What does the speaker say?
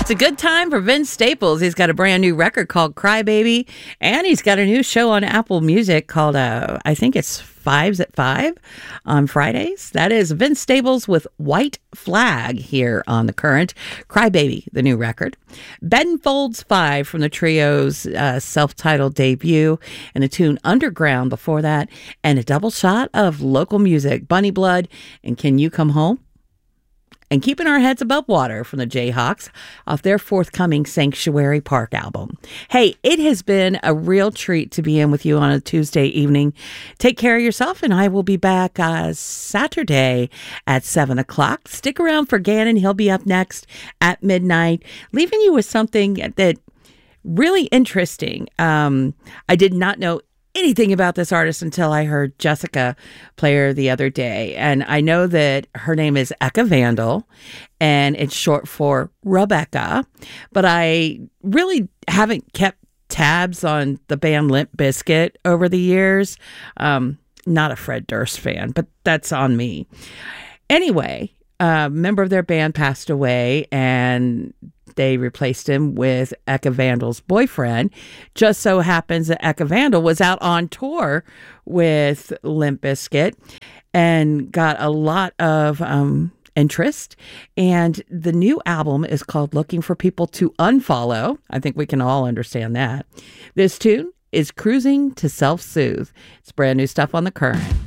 It's a good time for Vince Staples. He's got a brand new record called Crybaby, and he's got a new show on Apple Music called, I think it's Fives at 5 on Fridays. That is Vince Staples with White Flag here on The Current. Crybaby, the new record. Ben Folds 5 from the trio's self-titled debut, and the tune Underground before that, and a double shot of local music, Bunny Blood and Can You Come Home? And Keeping Our Heads Above Water from the Jayhawks off their forthcoming Sanctuary Park album. Hey, it has been a real treat to be in with you on a Tuesday evening. Take care of yourself, and I will be back Saturday at 7 o'clock. Stick around for Gannon. He'll be up next at midnight, leaving you with something that really interesting. I did not know anything about this artist until I heard Jessica play her the other day. And I know that her name is Eka Vandal, and it's short for Rebecca. But I really haven't kept tabs on the band Limp Bizkit over the years. Not a Fred Durst fan, but that's on me. Anyway, a member of their band passed away, and they replaced him with Eka Vandal's boyfriend. Just so happens that Eka Vandal was out on tour with Limp Bizkit and got a lot of interest. And the new album is called Looking for People to Unfollow. I think we can all understand that. This tune is Cruising to Self-Soothe. It's brand new stuff on The Current.